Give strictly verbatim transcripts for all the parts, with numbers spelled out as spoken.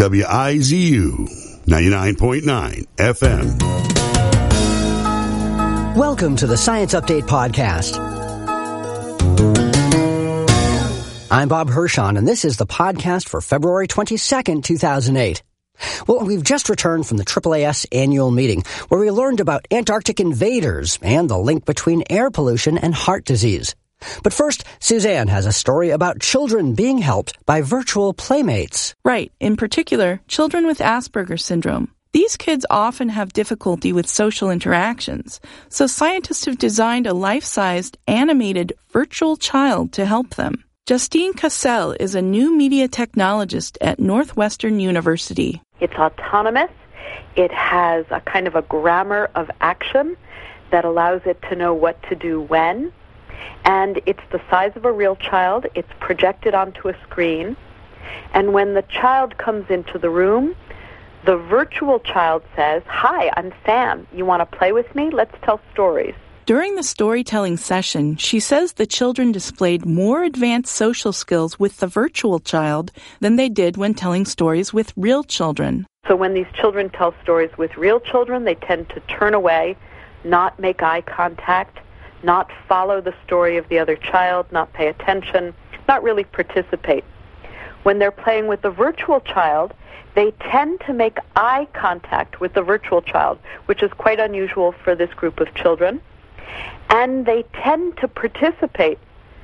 W I Z U ninety-nine point nine F M. Welcome to the Science Update Podcast. I'm Bob Hirschon, and this is the podcast for February twenty-second, two thousand eight. Well, we've just returned from the triple A S annual meeting, where we learned about Antarctic invaders and the link between air pollution and heart disease. But first, Suzanne has a story about children being helped by virtual playmates. Right. In particular, children with Asperger's syndrome. These kids often have difficulty with social interactions, so scientists have designed a life-sized, animated virtual child to help them. Justine Cassel is a new media technologist at Northwestern University. It's autonomous. It has a kind of a grammar of action that allows it to know what to do when. And it's the size of a real child. It's projected onto a screen. And when the child comes into the room, the virtual child says, "Hi, I'm Sam. You want to play with me? Let's tell stories." During the storytelling session, she says the children displayed more advanced social skills with the virtual child than they did when telling stories with real children. So when these children tell stories with real children, they tend to turn away, not make eye contact, not follow the story of the other child, not pay attention, not really participate. When they're playing with the virtual child, they tend to make eye contact with the virtual child, which is quite unusual for this group of children. And they tend to participate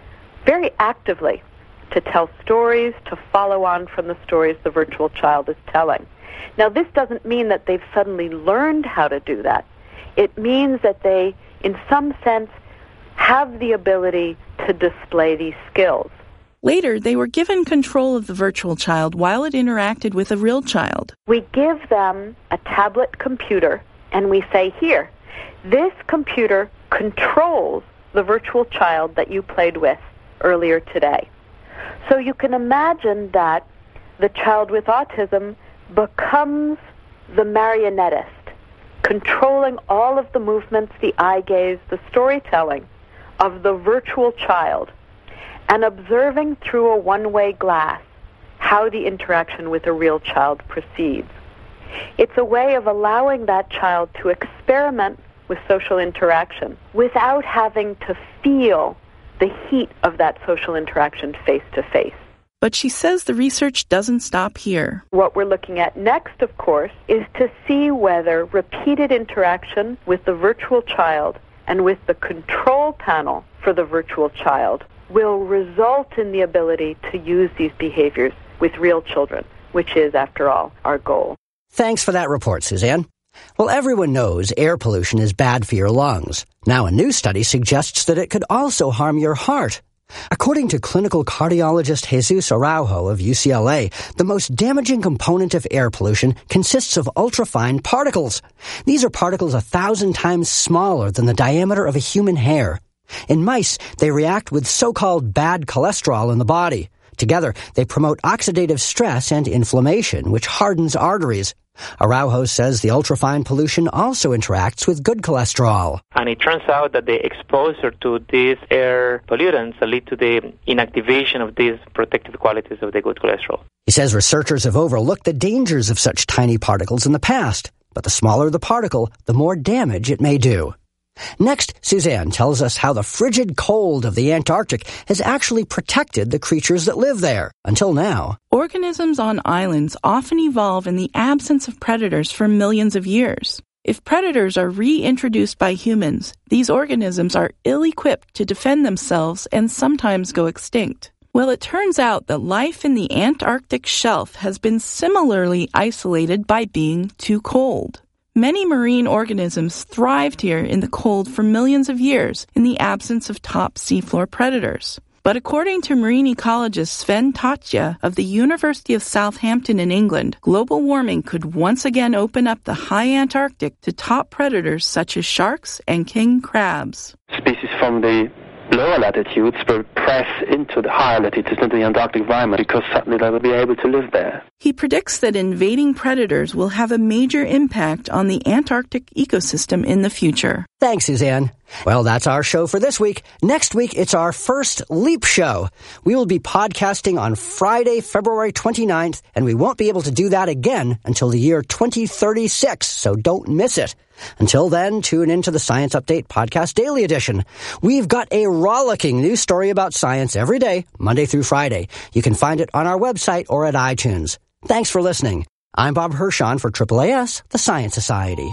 very actively, to tell stories, to follow on from the stories the virtual child is telling. Now, this doesn't mean that they've suddenly learned how to do that. It means that they, in some sense, have the ability to display these skills. Later, they were given control of the virtual child while it interacted with a real child. We give them a tablet computer, and we say, "Here, this computer controls the virtual child that you played with earlier today." So you can imagine that the child with autism becomes the marionettist, controlling all of the movements, the eye gaze, the storytelling of the virtual child, and observing through a one-way glass how the interaction with a real child proceeds. It's a way of allowing that child to experiment with social interaction without having to feel the heat of that social interaction face-to-face. But she says the research doesn't stop here. What we're looking at next, of course, is to see whether repeated interaction with the virtual child and with the control panel for the virtual child will result in the ability to use these behaviors with real children, which is, after all, our goal. Thanks for that report, Suzanne. Well, everyone knows air pollution is bad for your lungs. Now a new study suggests that it could also harm your heart. According to clinical cardiologist Jesus Araujo of U C L A, the most damaging component of air pollution consists of ultrafine particles. These are particles a thousand times smaller than the diameter of a human hair. In mice, they react with so-called bad cholesterol in the body. Together, they promote oxidative stress and inflammation, which hardens arteries. Araujo says the ultrafine pollution also interacts with good cholesterol. And it turns out that the exposure to these air pollutants lead to the inactivation of these protective qualities of the good cholesterol. He says researchers have overlooked the dangers of such tiny particles in the past, but the smaller the particle, the more damage it may do. Next, Suzanne tells us how the frigid cold of the Antarctic has actually protected the creatures that live there, until now. Organisms on islands often evolve in the absence of predators for millions of years. If predators are reintroduced by humans, these organisms are ill-equipped to defend themselves and sometimes go extinct. Well, it turns out that life in the Antarctic shelf has been similarly isolated by being too cold. Many marine organisms thrived here in the cold for millions of years in the absence of top seafloor predators. But according to marine ecologist Sven Tatja of the University of Southampton in England, global warming could once again open up the high Antarctic to top predators such as sharks and king crabs. Species from the lower latitudes will press into the higher latitudes, into the Antarctic environment, because suddenly they will be able to live there. He predicts that invading predators will have a major impact on the Antarctic ecosystem in the future. Thanks, Suzanne. Well, that's our show for this week. Next week, it's our first Leap Show. We will be podcasting on Friday, February twenty-ninth, and we won't be able to do that again until the year twenty thirty-six, so don't miss it. Until then, tune in to the Science Update Podcast Daily Edition. We've got a rollicking news story about science every day, Monday through Friday. You can find it on our website or at iTunes. Thanks for listening. I'm Bob Hirschon for triple A S, the Science Society.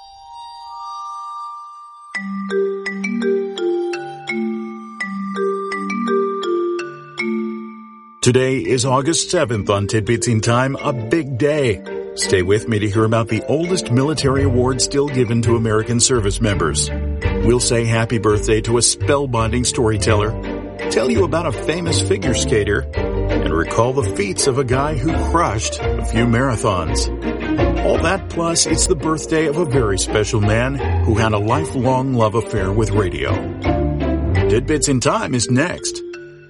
Today is August seventh on Tidbits in Time, a big day. Stay with me to hear about the oldest military award still given to American service members. We'll say happy birthday to a spellbinding storyteller, tell you about a famous figure skater, and recall the feats of a guy who crushed a few marathons. All that plus it's the birthday of a very special man who had a lifelong love affair with radio. Tidbits in Time is next.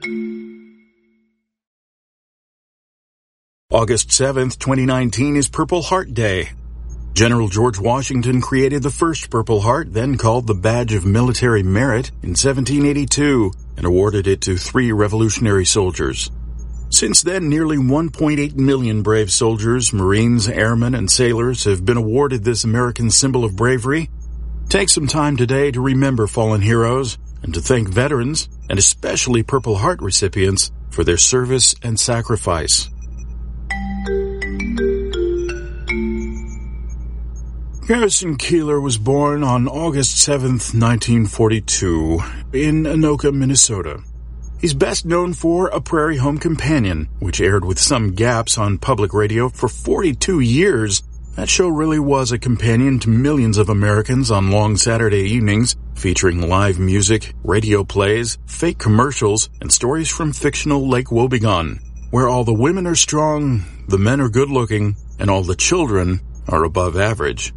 August seventh, twenty nineteen is Purple Heart Day. General George Washington created the first Purple Heart, then called the Badge of Military Merit, in seventeen eighty-two and awarded it to three Revolutionary soldiers. Since then, nearly one point eight million brave soldiers, Marines, airmen, and sailors have been awarded this American symbol of bravery. Take some time today to remember fallen heroes and to thank veterans, and especially Purple Heart recipients, for their service and sacrifice. Garrison Keillor was born on August seventh, nineteen forty-two, in Anoka, Minnesota. He's best known for A Prairie Home Companion, which aired with some gaps on public radio for forty-two years. That show really was a companion to millions of Americans on long Saturday evenings, featuring live music, radio plays, fake commercials, and stories from fictional Lake Wobegon, where all the women are strong, the men are good-looking, and all the children are above average.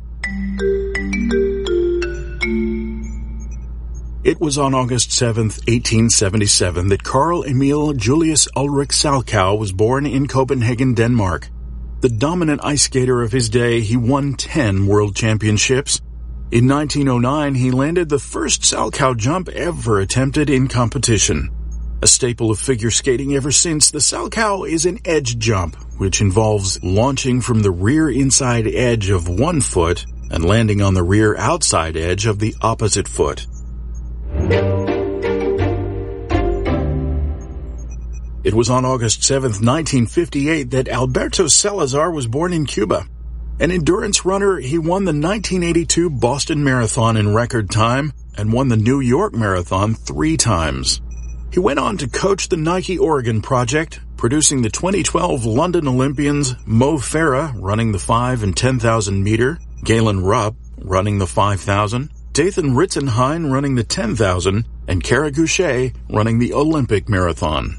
It was on August seventh, eighteen seventy-seven, that Carl Emil Julius Ulrich Salchow was born in Copenhagen, Denmark. The dominant ice skater of his day, he won ten world championships. In nineteen oh nine, he landed the first Salchow jump ever attempted in competition. A staple of figure skating ever since, the Salchow is an edge jump, which involves launching from the rear inside edge of one foot and landing on the rear outside edge of the opposite foot. It was on August seventh, nineteen fifty-eight, that Alberto Salazar was born in Cuba. An endurance runner, he won the nineteen eighty-two Boston Marathon in record time and won the New York Marathon three times. He went on to coach the Nike Oregon Project, producing the twenty twelve London Olympians Mo Farah running the five and ten thousand meter, Galen Rupp running the five thousand, Dathan Ritzenhein running the ten thousand, and Kara Goucher running the Olympic Marathon.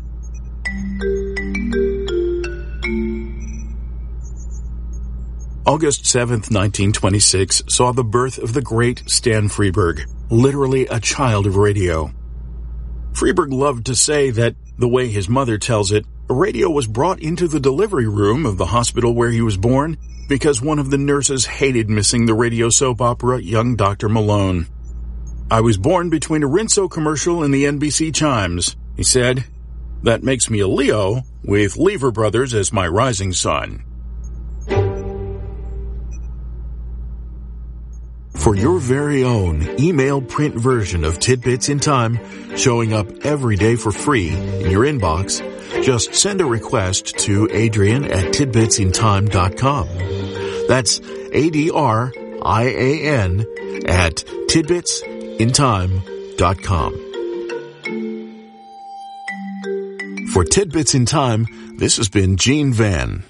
August seventh, nineteen twenty-six saw the birth of the great Stan Freberg, literally a child of radio. Freberg loved to say that, the way his mother tells it, radio was brought into the delivery room of the hospital where he was born because one of the nurses hated missing the radio soap opera Young Doctor Malone. "I was born between a Rinso commercial and the N B C chimes," he said. "That makes me a Leo, with Lever Brothers as my rising sun." For your very own email print version of Tidbits in Time, showing up every day for free in your inbox, just send a request to Adrian at tidbits in time dot com. That's A D R I A N at tidbits in time dot com. For Tidbits in Time, this has been Gene Van.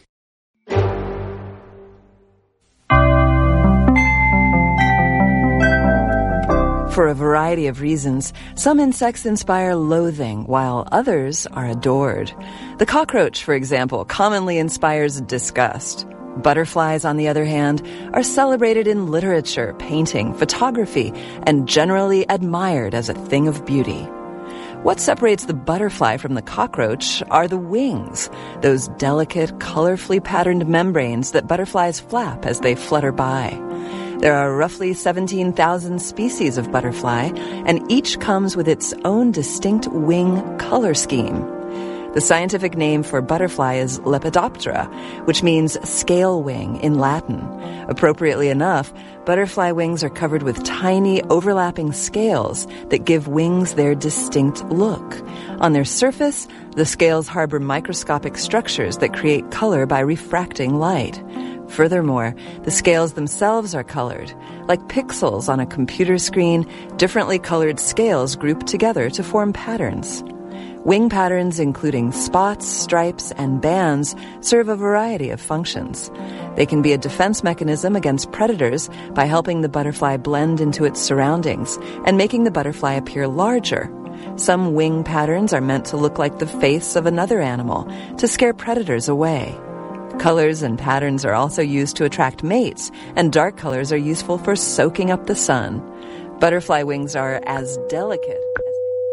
For a variety of reasons, some insects inspire loathing, while others are adored. The cockroach, for example, commonly inspires disgust. Butterflies, on the other hand, are celebrated in literature, painting, photography, and generally admired as a thing of beauty. What separates the butterfly from the cockroach are the wings, those delicate, colorfully patterned membranes that butterflies flap as they flutter by. There are roughly seventeen thousand species of butterfly, and each comes with its own distinct wing color scheme. The scientific name for butterfly is Lepidoptera, which means scale wing in Latin. Appropriately enough, butterfly wings are covered with tiny overlapping scales that give wings their distinct look. On their surface, the scales harbor microscopic structures that create color by refracting light. Furthermore, the scales themselves are colored. Like pixels on a computer screen, differently colored scales group together to form patterns. Wing patterns, including spots, stripes, and bands, serve a variety of functions. They can be a defense mechanism against predators by helping the butterfly blend into its surroundings and making the butterfly appear larger. Some wing patterns are meant to look like the face of another animal to scare predators away. Colors and patterns are also used to attract mates, and dark colors are useful for soaking up the sun. Butterfly wings are as delicate as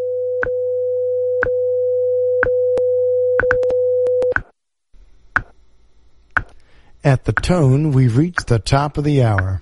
At the tone, we've reached the top of the hour.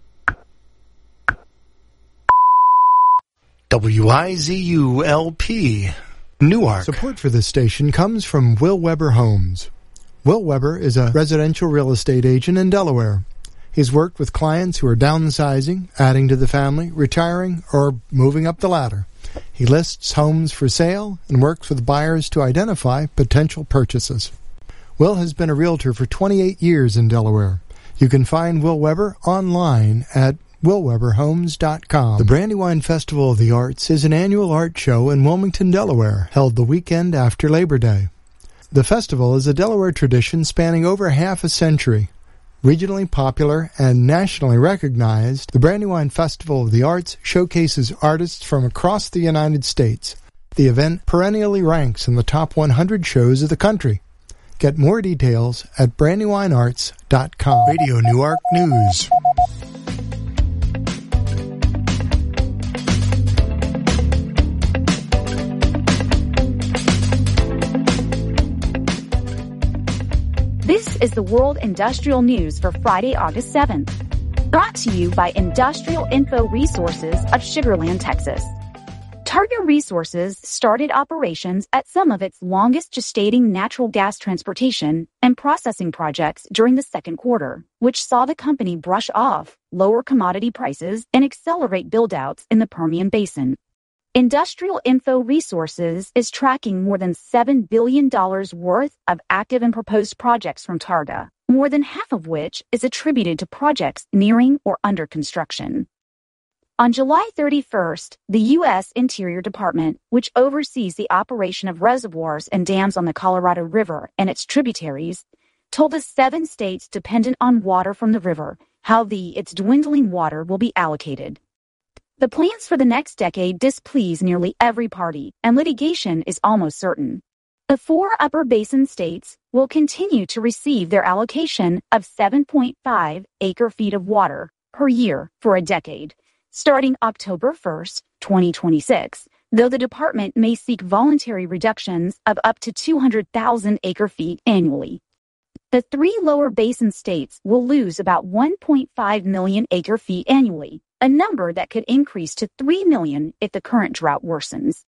W I Z U L P, Newark. Support for this station comes from Will Weber Homes. Will Weber is a residential real estate agent in Delaware. He's worked with clients who are downsizing, adding to the family, retiring, or moving up the ladder. He lists homes for sale and works with buyers to identify potential purchases. Will has been a realtor for twenty-eight years in Delaware. You can find Will Weber online at will weber homes dot com. The Brandywine Festival of the Arts is an annual art show in Wilmington, Delaware, held the weekend after Labor Day. The festival is a Delaware tradition spanning over half a century. Regionally popular and nationally recognized, the Brandywine Festival of the Arts showcases artists from across the United States. The event perennially ranks in the top one hundred shows of the country. Get more details at brandywine arts dot com. Radio Newark News. This is the World Industrial News for Friday, August seventh. Brought to you by Industrial Info Resources of Sugar Land, Texas. Targa Resources started operations at some of its longest gestating natural gas transportation and processing projects during the second quarter, which saw the company brush off lower commodity prices and accelerate build-outs in the Permian Basin. Industrial Info Resources is tracking more than seven billion dollars worth of active and proposed projects from Targa, more than half of which is attributed to projects nearing or under construction. On July thirty-first, the U S Interior Department, which oversees the operation of reservoirs and dams on the Colorado River and its tributaries, told the seven states dependent on water from the river how the its dwindling water will be allocated. The plans for the next decade displease nearly every party, and litigation is almost certain. The four upper basin states will continue to receive their allocation of seven point five acre-feet of water per year for a decade, starting October first, twenty twenty-six, though the department may seek voluntary reductions of up to two hundred thousand acre-feet annually. The three lower basin states will lose about one point five million acre-feet annually, a number that could increase to three million if the current drought worsens.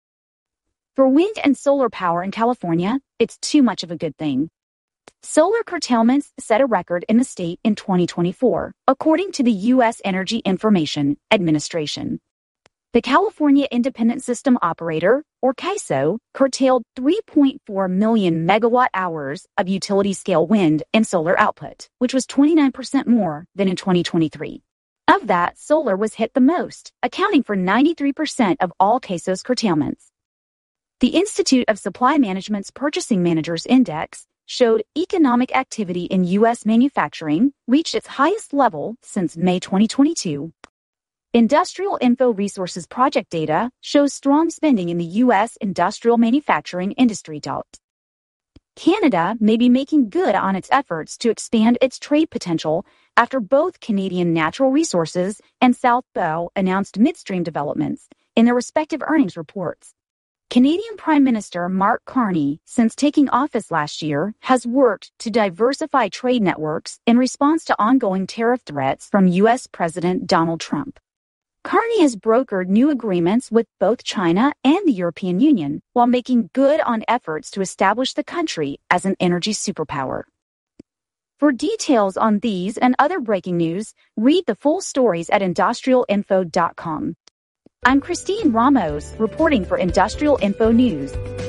For wind and solar power in California, it's too much of a good thing. Solar curtailments set a record in the state in twenty twenty-four, according to the U S Energy Information Administration. The California Independent System Operator, or C I S O, curtailed three point four million megawatt hours of utility-scale wind and solar output, which was twenty-nine percent more than in twenty twenty-three. Of that, solar was hit the most, accounting for ninety-three percent of all C I S O's curtailments. The Institute of Supply Management's Purchasing Managers Index showed economic activity in U S manufacturing reached its highest level since May twenty twenty-two. Industrial Info Resources project data shows strong spending in the U S industrial manufacturing industry. Canada may be making good on its efforts to expand its trade potential after both Canadian Natural Resources and South Bow announced midstream developments in their respective earnings reports. Canadian Prime Minister Mark Carney, since taking office last year, has worked to diversify trade networks in response to ongoing tariff threats from U S President Donald Trump. Carney has brokered new agreements with both China and the European Union, while making good on efforts to establish the country as an energy superpower. For details on these and other breaking news, read the full stories at industrial info dot com. I'm Christine Ramos, reporting for Industrial Info News.